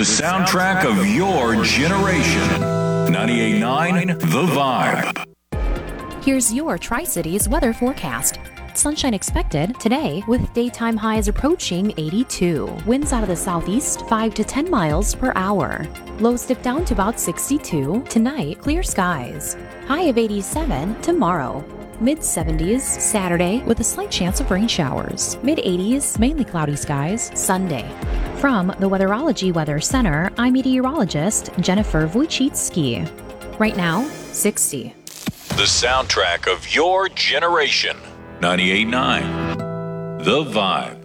soundtrack of your generation. 98.9 The Vibe. Here's your Tri-Cities weather forecast. Sunshine expected today with daytime highs approaching 82. Winds out of the southeast 5 to 10 miles per hour. Lows dip down to about 62. Tonight, clear skies. High of 87 tomorrow. Mid-70s Saturday with a slight chance of rain showers. Mid-80s, mainly cloudy skies Sunday. From the Weatherology Weather Center, I'm meteorologist Jennifer Wojcicki. Right now, 60. The soundtrack of your generation. 98.9 The Vibe.